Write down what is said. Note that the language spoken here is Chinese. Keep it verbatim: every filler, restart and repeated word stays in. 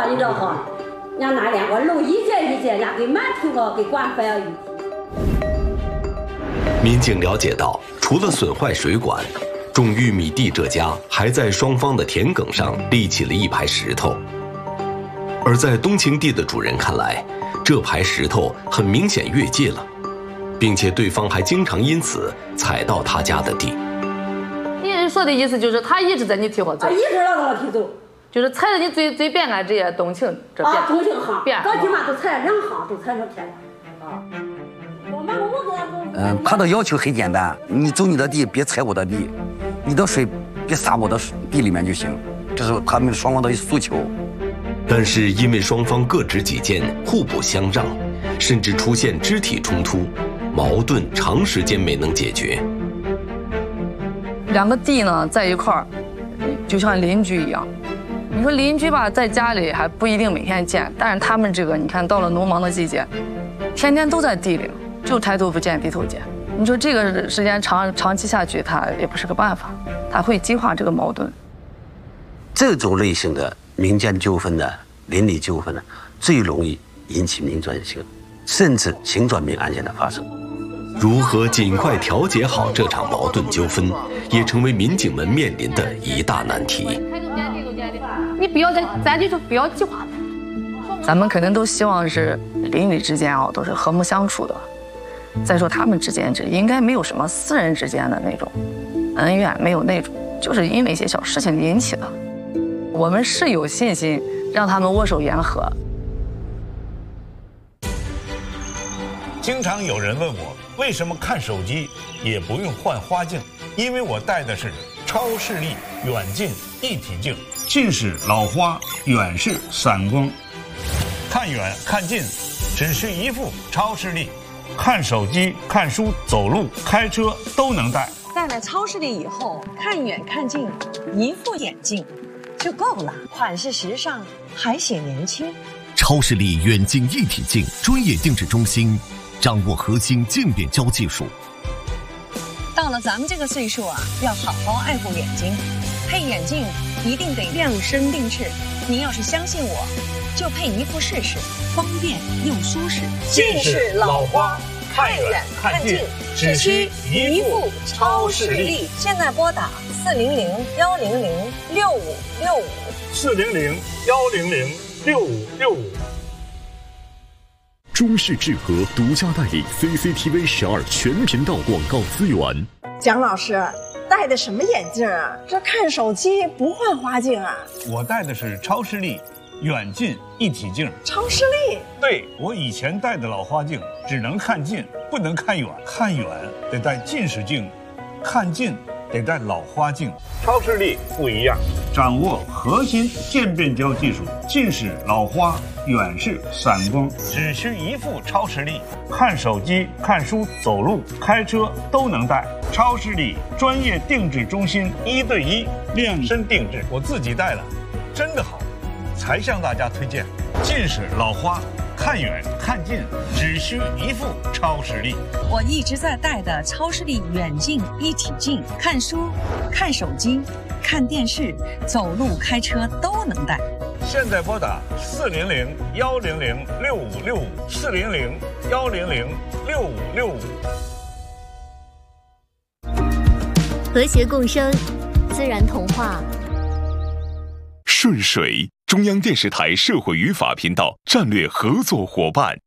了，你知道哈？人家那两个楼一节一节，人家给满头个给管翻了。 民警了解到，除了损坏水管，种玉米地这家还在双方的田埂上立起了一排石头。而在冬青地的主人看来，这排石头很明显越界了，并且对方还经常因此踩到他家的地。 你说的意思就是他一直在你腿后走， 啊，一直老在我腿走， 就是踩着你最最边岸这些冬青这边。 啊，冬青行， 边这起码都踩两行，都踩成偏啊。我妈我我嗯，他的要求很简单，你走你的地，别踩我的地，你的水别洒我的地里面就行，这是他们双方的诉求。 但是因为双方各执己见，互不相让，甚至出现肢体冲突，矛盾长时间没能解决。 两个地呢在一块儿，就像邻居一样。你说邻居吧，在家里还不一定每天见，但是他们这个，你看到了农忙的季节，天天都在地里，就抬头不见低头见。你说这个时间长长期下去，它也不是个办法，它会激化这个矛盾。 这种类型的民间纠纷呢，邻里纠纷呢，最容易引起民转刑，甚至刑转民案件的发生。 如何尽快调解好这场矛盾纠纷，也成为民警们面临的一大难题。 你不要在咱就说不要激化它。咱们肯定都希望是邻里之间啊都是和睦相处的。再说他们之间这应该没有什么私人之间的那种恩怨，没有那种就是因为一些小事情引起的。我们是有信心让他们握手言和。 经常有人问我，为什么看手机也不用换花镜？因为我戴的是超视力远近一体镜，近视老花，远视散光，看远看近只需一副超视力，看手机、看书、走路、开车都能戴。 戴了超视力以后，看远看近，一副眼镜就够了，款式时尚，还显年轻。 超视力远近一体镜专业定制中心，掌握核心镜变焦技术。 到了咱们这个岁数啊，要好好爱护眼睛，配眼镜一定得量身定制。您要是相信我，就配一副试试，方便又舒适。 近视老花，看远看近只需一副超视力。 现在拨打四零零幺零零六五六五， 四零零幺零零六五六五。 中视智和独家代理 C C T V 十二全频道广告资源。 蒋老师戴的什么眼镜啊？这看手机不换花镜啊？ 我戴的是超视力远近一体镜。 超视力？ 对，我以前戴的老花镜只能看近，不能看远，看远得戴近视镜，看近得戴老花镜。超视力不一样，掌握核心渐变焦技术，近视老花，远视散光，只需一副超视力，看手机、看书、走路、开车都能戴。超视力专业定制中心，一对一量身定制，我自己戴了，真的好，才向大家推荐。近视老花，看远看近只需一副超视力。 我一直在戴的超视力远近一体镜，看书、看手机、看电视、走路、开车都能戴。 现在拨打四零零幺零零六五六五，四零零幺零零六五六五。 和谐共生，自然童话。 顺水，中央电视台社会与法频道战略合作伙伴。